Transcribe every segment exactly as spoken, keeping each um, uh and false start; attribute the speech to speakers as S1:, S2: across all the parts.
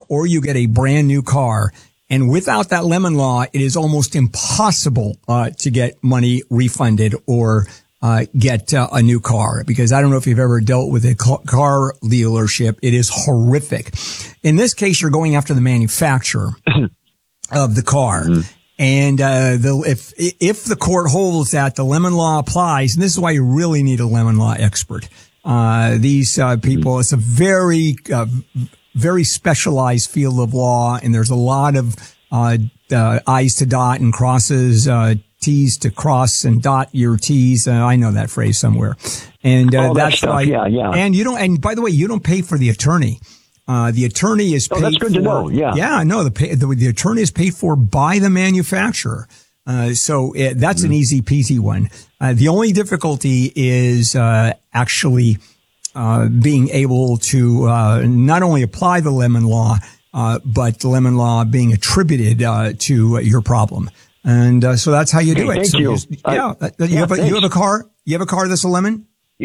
S1: or you get a brand new car. And without that lemon law, it is almost impossible uh, to get money refunded or uh get uh, a new car, because I don't know if you've ever dealt with a car dealership. It is horrific. In this case, you're going after the manufacturer of the car. Mm-hmm. And uh the if if the court holds that the lemon law applies, and this is why you really need a lemon law expert. Uh these uh people, it's a very uh, very specialized field of law, and there's a lot of uh, uh I's to dot and crosses, uh T's to cross and dot your T's. Uh, I know that phrase somewhere. And uh,
S2: oh,
S1: that's
S2: that
S1: why.
S2: Yeah, yeah.
S1: And you don't. And by the way, you don't pay for the attorney. Uh, the attorney is paid.
S2: Oh, that's good
S1: for,
S2: to know. Yeah.
S1: Yeah. No, the, pay, the the attorney is paid for by the manufacturer. Uh, so it, that's mm-hmm. an easy peasy one. Uh, the only difficulty is uh, actually uh, being able to uh, not only apply the lemon law, uh, but the lemon law being attributed uh, to your problem. And uh, so that's how you do
S2: hey,
S1: it.
S2: Thank
S1: so
S2: you.
S1: You, yeah,
S2: uh,
S1: you,
S2: yeah
S1: have a, you have a car. You have a car that's a lemon.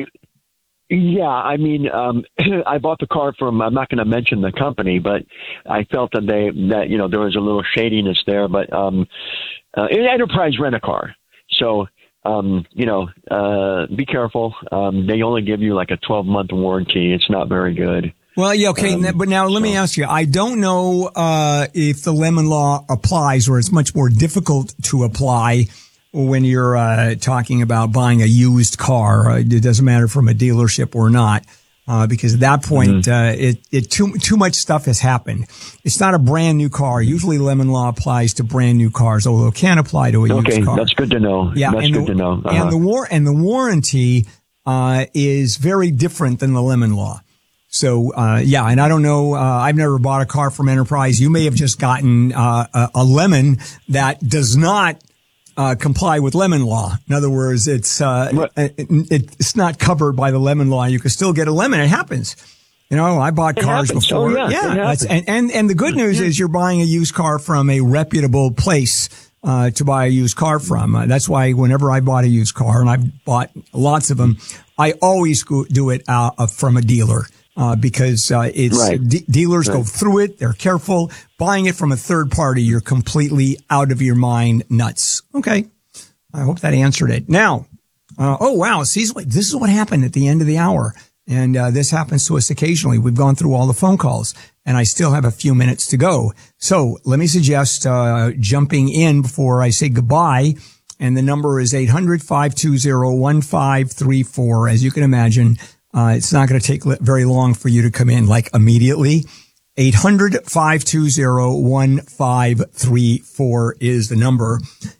S2: Yeah, I mean, um, I bought the car from. I'm not going to mention the company, but I felt that they that you know there was a little shadiness there. But um, uh, Enterprise Rent a Car. So um, you know, uh, be careful. Um, they only give you like a twelve month warranty. It's not very good.
S1: Well, yeah, okay, um, but now let me ask you. I don't know uh if the lemon law applies, or it's much more difficult to apply when you're uh talking about buying a used car. Uh, it doesn't matter from a dealership or not, uh because at that point, mm-hmm. uh it it too too much stuff has happened. It's not a brand new car. Usually, lemon law applies to brand new cars, although it can apply to a
S2: okay,
S1: used car.
S2: Okay, that's good to know.
S1: Yeah,
S2: that's
S1: and
S2: good
S1: the,
S2: to know. Uh-huh.
S1: And the war and the warranty uh is very different than the lemon law. So, uh, yeah, and I don't know, uh, I've never bought a car from Enterprise. You may have just gotten, uh, a, a lemon that does not, uh, comply with lemon law. In other words, it's, uh, it, it, it's not covered by the lemon law. You can still get a lemon. It happens. You know, I bought
S2: it
S1: cars
S2: happens.
S1: before.
S2: Oh, yeah,
S1: yeah that's, and, and, and the good news is you're buying a used car from a reputable place, uh, to buy a used car from. Uh, that's why whenever I bought a used car, and I've bought lots of them, I always go, do it, uh, from a dealer. Uh, because, uh, it's,
S2: right.
S1: de- dealers
S2: right.
S1: go through it. They're careful. Buying it from a third party, you're completely out of your mind nuts. Okay. I hope that answered it. Now, uh, oh wow. See, this is what happened at the end of the hour. And, uh, this happens to us occasionally. We've gone through all the phone calls and I still have a few minutes to go. So let me suggest, uh, jumping in before I say goodbye. And the number is eight hundred, five two zero, one five three four. As you can imagine, Uh, it's not going to take very long for you to come in, like immediately. eight hundred, five two zero, one five three four is the number.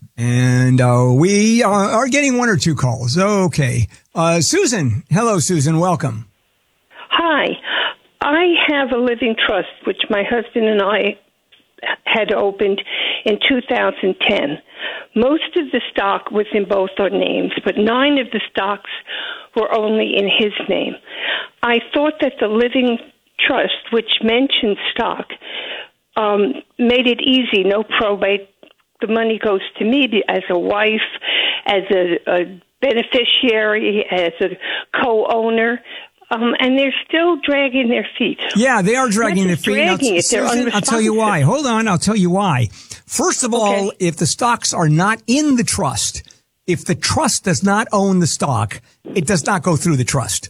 S1: And, uh, we are, are getting one or two calls. Okay. Uh, Susan. Hello, Susan. Welcome.
S3: Hi. I have a living trust, which my husband and I had opened in two thousand ten. Most of the stock was in both our names, but nine of the stocks were only in his name. I thought that the living trust, which mentioned stock, um, made it easy, no probate. The money goes to me as a wife, as a, a beneficiary, as a co-owner. Um, and they're still dragging their feet.
S1: Yeah, they are dragging their feet.
S3: Dragging
S1: now,
S3: it. They're
S1: Susan, I'll tell you why. Hold on, I'll tell you why. First of all,
S3: okay.
S1: if the stocks are not in the trust, if the trust does not own the stock, it does not go through the trust.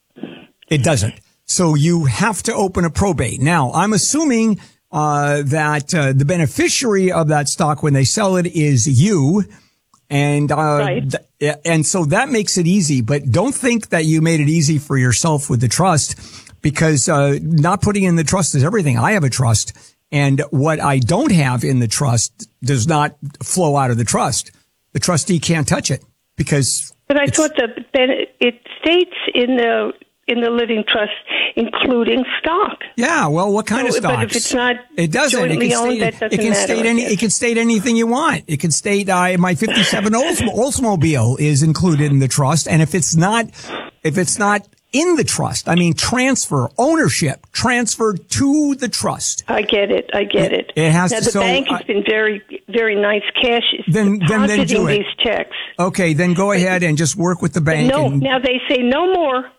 S1: It doesn't. So you have to open a probate. Now, I'm assuming uh that uh, the beneficiary of that stock when they sell it is you. And, uh,
S3: right.
S1: th- and so that makes it easy, but don't think that you made it easy for yourself with the trust, because, uh, not putting in the trust is everything. I have a trust, and what I don't have in the trust does not flow out of the trust. The trustee can't touch it because.
S3: But I thought that it states in the, in the living trust, including stock.
S1: Yeah, well, what kind
S3: so,
S1: of stocks?
S3: But if it's not
S1: it doesn't.
S3: jointly
S1: it can
S3: owned,
S1: state,
S3: that doesn't
S1: it can
S3: matter.
S1: State any, it can state anything you want. It can state uh, my fifty-seven Oldsmobile is included in the trust, and if it's not, if it's not in the trust, I mean transfer ownership, transfer to the trust.
S3: I get it. I get it.
S1: It, it has
S3: now,
S1: to.
S3: The
S1: So,
S3: bank has
S1: uh,
S3: been very, very nice. Cash is
S1: then, then, then do it.
S3: These checks.
S1: Okay, then go ahead and just work with the bank.
S3: No,
S1: and,
S3: now they say no more.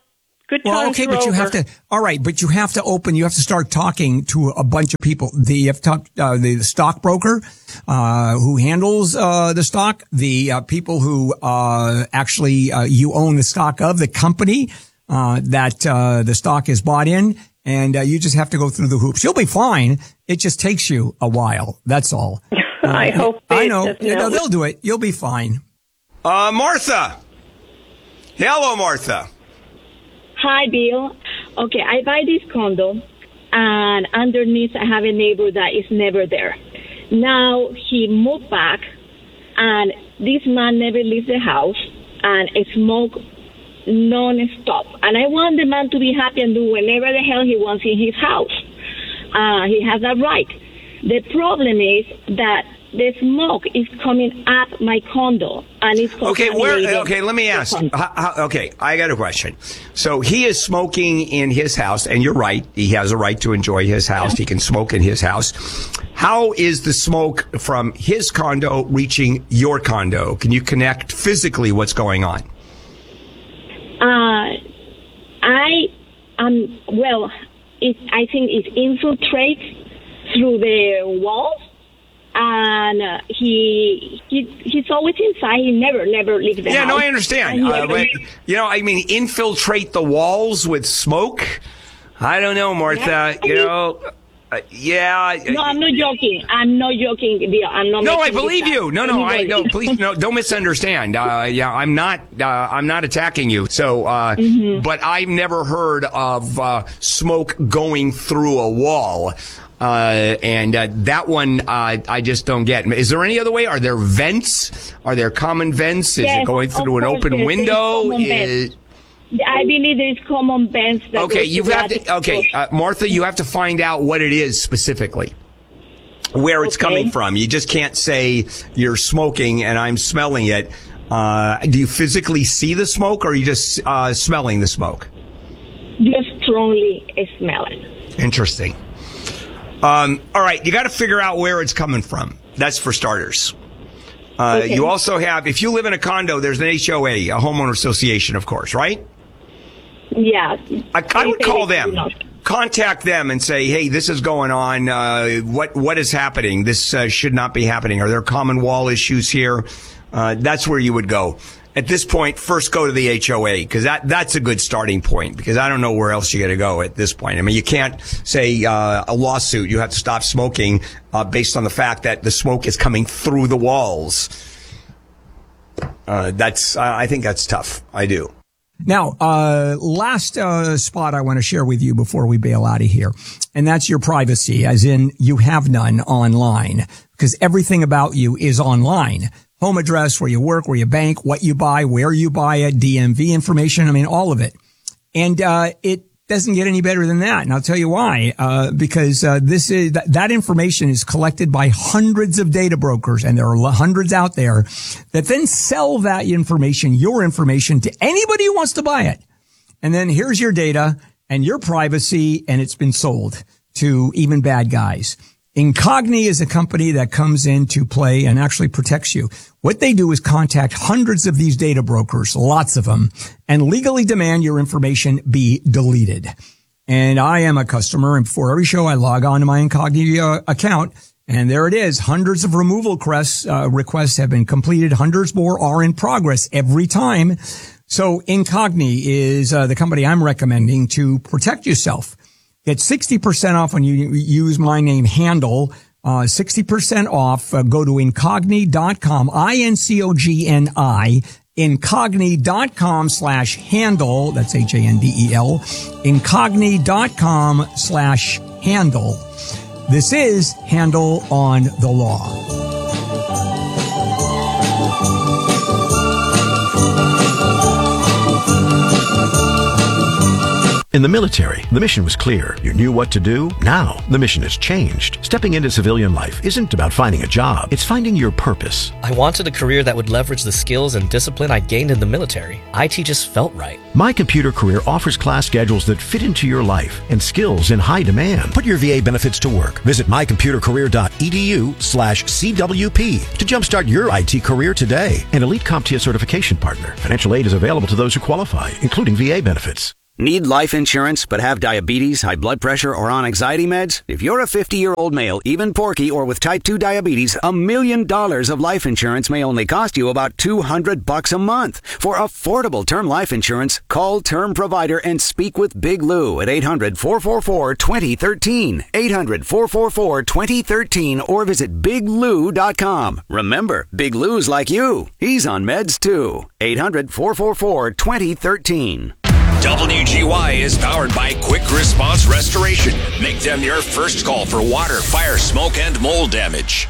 S3: Good
S1: Well,
S3: times
S1: okay,
S3: are
S1: but you
S3: over.
S1: have to. All right, but you have to open. You have to start talking to a bunch of people. The you have to talk, uh, the stockbroker uh, who handles uh, the stock, the uh, people who uh, actually uh, you own the stock of, the company uh, that uh, the stock is bought in, and uh, you just have to go through the hoops. You'll be fine. It just takes you a while. That's all.
S3: I
S1: uh,
S3: hope
S1: I
S3: it
S1: know.
S3: doesn't
S1: You know
S3: help.
S1: they'll do it. You'll be fine.
S4: Uh, Martha. Hello, Martha.
S5: Hi, Bill. Okay, I buy this condo, and underneath I have a neighbor that is never there. Now he moved back, and this man never leaves the house, and smoke non-stop. And I want the man to be happy and do whatever the hell he wants in his house. Uh, he has that right. The problem is that the smoke is coming up my condo, and it's
S4: Okay, where?
S5: contaminating
S4: Okay, let me
S5: the
S4: ask.
S5: condo.
S4: How, how, okay, I got a question. So he is smoking in his house, and you're right. He has a right to enjoy his house. He can smoke in his house. How is the smoke from his condo reaching your condo? Can you connect physically what's going on?
S5: Uh, I um well, it I think it infiltrates through the walls, and uh, he he he's always inside. He never never leaves the
S4: Yeah,
S5: house.
S4: no, I understand.
S5: And he
S4: Uh,
S5: never-
S4: but, you know, I mean, infiltrate the walls with smoke? I don't know, Martha.
S5: Yeah.
S4: You know, uh, yeah.
S5: no, I'm not joking. I'm not joking, Bill. I'm not.
S4: No, I
S5: making this
S4: believe
S5: up.
S4: you. No, no, I
S5: Anybody.
S4: no. Please, no. Don't misunderstand. Uh, yeah, I'm not. Uh, I'm not attacking you. So, uh,
S5: Mm-hmm.
S4: but I've never heard of uh, smoke going through a wall, uh, and uh, that one uh, I just don't get. Is there any other way? Are there vents? Are there common vents? Is
S5: Yes,
S4: it going
S5: of
S4: through an
S5: course,
S4: open
S5: there's- there's
S4: window?
S5: common vents.
S4: Is-
S5: I believe there is common vents. That
S4: Okay,
S5: goes
S4: you
S5: to
S4: have
S5: the
S4: to. Okay,
S5: attic.
S4: uh, Martha, you have to find out what it is specifically, where it's
S5: Okay.
S4: coming from. You just can't say you're smoking and I'm smelling it. Uh, do you physically see the smoke, or are you just uh, smelling the smoke?
S5: Just strongly smell it.
S4: Interesting. Um, all right, you got to figure out where it's coming from. That's for starters. Uh,
S5: Okay.
S4: You also have, if you live in a condo, there's an H O A, a homeowner association, of course, right?
S5: Yeah.
S4: I, I would
S5: They
S4: call
S5: say
S4: them,
S5: they do not.
S4: contact them and say, hey, this is going on. Uh, what, what is happening? This uh, should not be happening. Are there common wall issues here? Uh, that's where you would go. At this point, first go to the H O A, because that, that's a good starting point, because I don't know where else you got to go at this point. I mean, you can't say uh, a lawsuit. You have to stop smoking uh, based on the fact that the smoke is coming through the walls. Uh, that's, I I think that's tough. I do.
S1: Now, uh, last uh, spot I want to share with you before we bail out of here, and that's your privacy, as in you have none online, because everything about you is online. Home address, where you work, where you bank, what you buy, where you buy it, D M V information, I mean, all of it. And uh it doesn't get any better than that. And I'll tell you why. Uh because uh this is that, that information is collected by hundreds of data brokers, and there are hundreds out there that then sell that information, your information, to anybody who wants to buy it. And then here's your data and your privacy, and it's been sold to even bad guys. Incogni is a company that comes into play and actually protects you. What they do is contact hundreds of these data brokers, lots of them, and legally demand your information be deleted. And I am a customer, and before every show I log on to my Incogni uh, account, and there it is. Hundreds of removal requests, uh, requests have been completed. Hundreds more are in progress every time. So Incogni is uh, the company I'm recommending to protect yourself. Get sixty percent off when you use my name Handle, uh, sixty percent off. Uh, go to incogni dot com, I N C O G N I, incogni dot com slash handle. That's H A N D E L, incogni dot com slash handle. This is Handle on the Law.
S6: In the military, the mission was clear. You knew what to do. Now, the mission has changed. Stepping into civilian life isn't about finding a job. It's finding your purpose.
S7: I wanted a career that would leverage the skills and discipline I gained in the military. I T just felt right.
S6: My Computer Career offers class schedules that fit into your life and skills in high demand. Put your V A benefits to work. Visit my computer career dot e d u slash C W P to jumpstart your I T career today. An Elite CompTIA certification partner. Financial aid is available to those who qualify, including V A benefits.
S8: Need life insurance but have diabetes, high blood pressure, or on anxiety meds? If you're a fifty-year-old male, even porky, or with type two diabetes, a million dollars of life insurance may only cost you about two hundred bucks a month. For affordable term life insurance, call Term Provider and speak with Big Lou at eight hundred, four four four, two zero one three, eight hundred, four four four, two zero one three, or visit big lou dot com. Remember, Big Lou's like you. He's on meds too. eight hundred, four four four, two zero one three.
S9: W G Y is powered by Quick Response Restoration. Make them your first call for water, fire, smoke, and mold damage.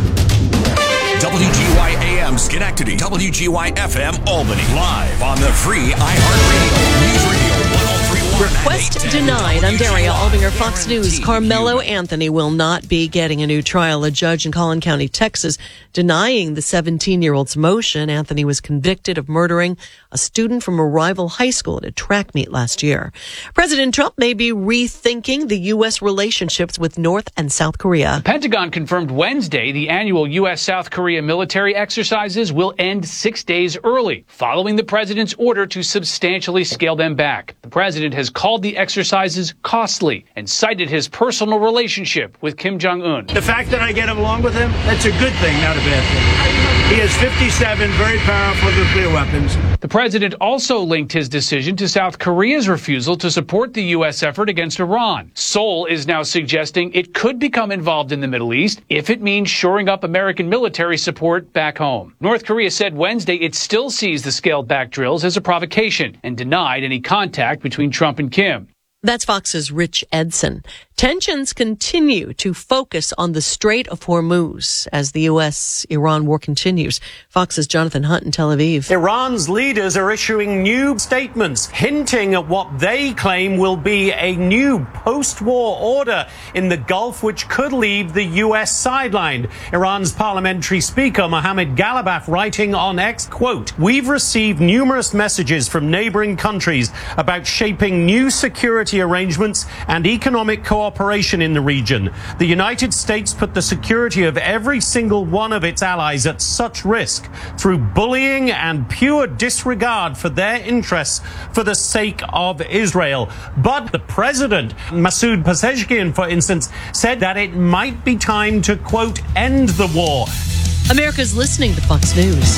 S9: W G Y A M Schenectady, W G Y F M Albany. Live on the free iHeartRadio News Radio one oh three point one.
S10: Request denied. I'm Daria Albinger, Fox News. Carmelo Anthony will not be getting a new trial. A judge in Collin County, Texas, denying the seventeen-year-old's motion. Anthony was convicted of murdering a student from a rival high school at a track meet last year. President Trump may be rethinking the U S relationships with North and South Korea.
S11: The Pentagon confirmed Wednesday the annual U S-South Korea military exercises will end six days early, following the president's order to substantially scale them back. The president has called the exercises costly and cited his personal relationship with Kim Jong-un.
S12: The fact that I get along with him, that's a good thing, not a bad thing. He has fifty-seven very powerful nuclear weapons.
S11: The president also linked his decision to South Korea's refusal to support the U S effort against Iran. Seoul is now suggesting it could become involved in the Middle East if it means shoring up American military support back home. North Korea said Wednesday it still sees the scaled-back drills as a provocation and denied any contact between Trump and Kim.
S10: That's Fox's Rich Edson. Tensions continue to focus on the Strait of Hormuz as the U S Iran war continues. Fox's Jonathan Hunt in Tel Aviv.
S13: Iran's leaders are issuing new statements hinting at what they claim will be a new post-war order in the Gulf, which could leave the U S sidelined. Iran's parliamentary speaker Mohammad Ghalibaf writing on X, quote, "We've received numerous messages from neighboring countries about shaping new security arrangements and economic cooperation in the region. The United States put the security of every single one of its allies at such risk through bullying and pure disregard for their interests for the sake of Israel." But the president, Masoud Pezeshkian, for instance, said that it might be time to, quote, end the war.
S10: America's listening to Fox News.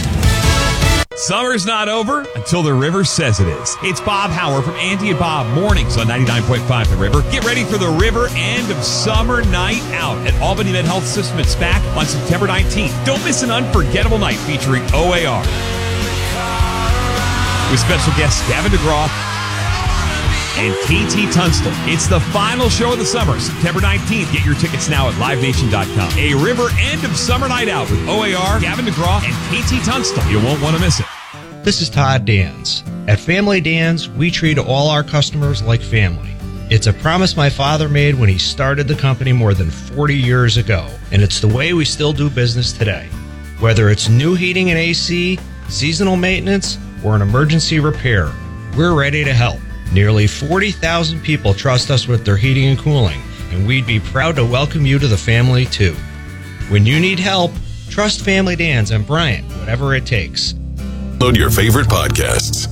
S14: Summer's not over until the River says it is. It's Bob Howard from Auntie and Bob Mornings on ninety-nine point five The River. Get ready for the River End of Summer Night Out at Albany Med Health System at SPAC on September nineteenth. Don't miss an unforgettable night featuring O A R. With special guests Gavin DeGraw and K T Tunstall. It's the final show of the summer, September nineteenth. Get your tickets now at live nation dot com. A River End of Summer Night Out with O A R, Gavin DeGraw, and K T Tunstall. You won't want to miss it.
S15: This is Todd Dans. At Family Dans, we treat all our customers like family. It's a promise my father made when he started the company more than forty years ago, and it's the way we still do business today. Whether it's new heating and A C, seasonal maintenance, or an emergency repair, we're ready to help. Nearly forty thousand people trust us with their heating and cooling, and we'd be proud to welcome you to the family, too. When you need help, trust Family Dans and Bryant, whatever it takes.
S9: Load your favorite podcasts.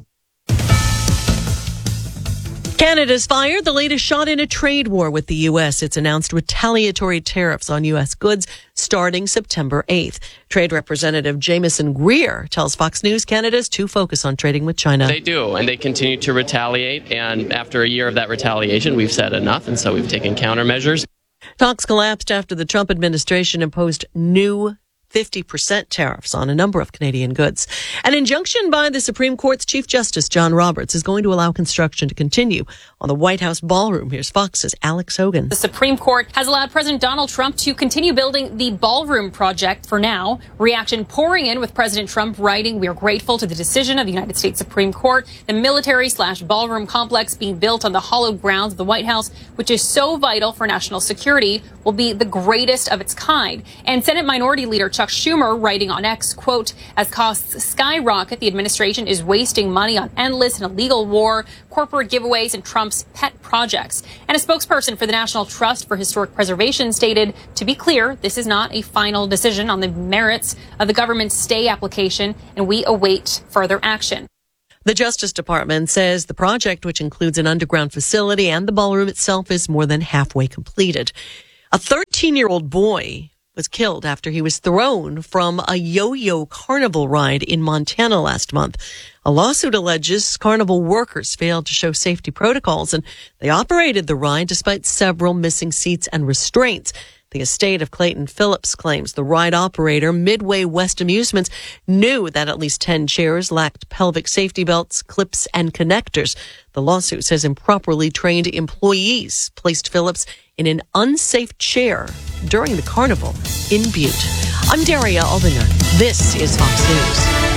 S10: Canada's fired the latest shot in a trade war with the U S. It's announced retaliatory tariffs on U S goods starting September eighth. Trade Representative Jameson Greer tells Fox News Canada's to focus on trading with China.
S16: They do, and they continue to retaliate. And after a year of that retaliation, we've said enough, and so we've taken countermeasures.
S10: Talks collapsed after the Trump administration imposed new fifty percent tariffs on a number of Canadian goods. An injunction by the Supreme Court's Chief Justice John Roberts is going to allow construction to continue on the White House ballroom. Here's Fox's Alex Hogan.
S17: The Supreme Court has allowed President Donald Trump to continue building the ballroom project for now. Reaction pouring in with President Trump writing, "We are grateful to the decision of the United States Supreme Court. The military slash ballroom complex being built on the hallowed grounds of the White House, which is so vital for national security, will be the greatest of its kind." And Senate Minority Leader Chuck Schumer writing on X, quote, "As costs skyrocket, the administration is wasting money on endless and illegal war, corporate giveaways, and Trump's pet projects." And a spokesperson for the National Trust for Historic Preservation stated, "To be clear, this is not a final decision on the merits of the government's stay application, and we await further action."
S10: The Justice Department says the project, which includes an underground facility and the ballroom itself, is more than halfway completed. A thirteen-year-old boy was killed after he was thrown from a yo-yo carnival ride in Montana last month. A lawsuit alleges carnival workers failed to show safety protocols, and they operated the ride despite several missing seats and restraints. The estate of Clayton Phillips claims the ride operator, Midway West Amusements, knew that at least ten chairs lacked pelvic safety belts, clips, and connectors. The lawsuit says improperly trained employees placed Phillips in an unsafe chair during the carnival in Butte. I'm Daria Albinger. This is Fox News.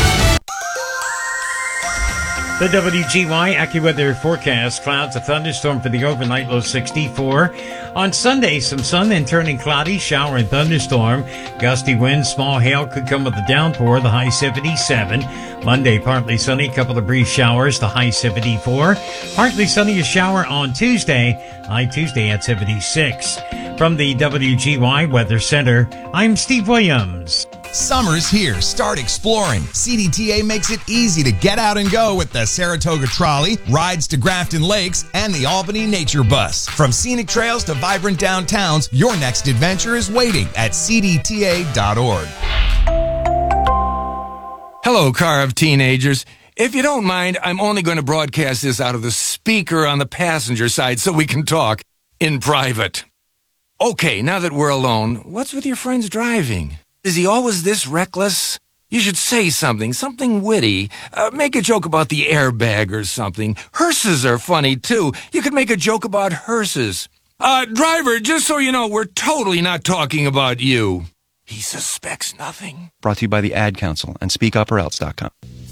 S18: The W G Y AccuWeather forecast: clouds, a thunderstorm for the overnight, low sixty-four. On Sunday, some sun, then turning cloudy, shower and thunderstorm. Gusty winds, small hail could come with a downpour, the high seventy-seven. Monday, partly sunny, couple of brief showers, the high seventy-four. Partly sunny, a shower on Tuesday, high Tuesday at seventy-six. From the W G Y Weather Center, I'm Steve Williams.
S19: Summer's here. Start exploring. C D T A makes it easy to get out and go with the Saratoga Trolley, rides to Grafton Lakes, and the Albany Nature Bus. From scenic trails to vibrant downtowns, your next adventure is waiting at C D T A dot org.
S20: Hello, car of teenagers. If you don't mind, I'm only going to broadcast this out of the speaker on the passenger side so we can talk in private. Okay, now that we're alone, what's with your friend's driving? Is he always this reckless? You should say something, something witty. Uh, make a joke about the airbag or something. Hearses are funny, too. You could make a joke about hearses. Uh, driver, just so you know, we're totally not talking about you. He suspects nothing.
S21: Brought to you by the Ad Council and speak up or else dot com.